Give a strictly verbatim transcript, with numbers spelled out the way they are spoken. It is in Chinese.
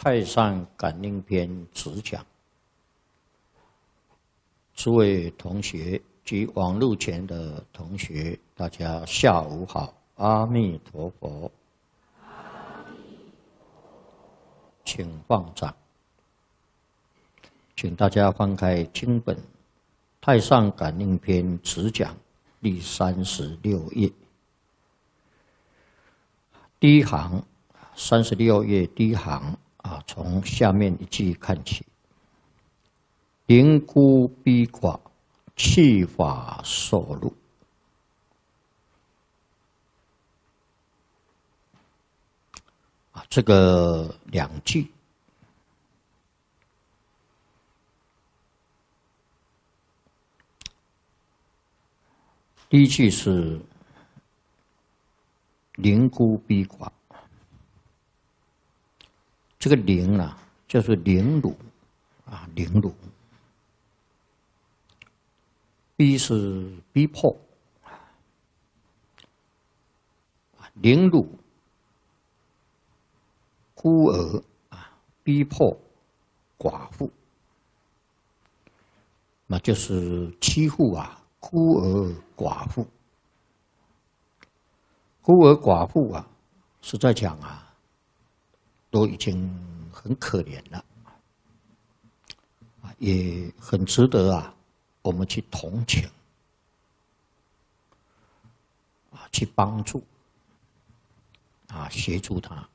太上感应篇直讲，诸位同学及网络前的同学，大家下午好，阿弥陀佛。请放掌，请大家翻开经本《太上感应篇直讲》第三十六页，第一行，三十六页第一行啊，从下面一句看起：灵孤逼寡，弃法受禄。啊，这个两句。第一句是灵孤逼寡，这个灵啊，就是凌辱啊，凌辱。逼是逼迫，凌辱孤儿啊，逼迫寡妇，那就是欺负啊。孤儿寡妇，孤儿寡妇啊，实在讲啊，都已经很可怜了，啊，也很值得啊，我们去同情，啊，去帮助，啊，协助他。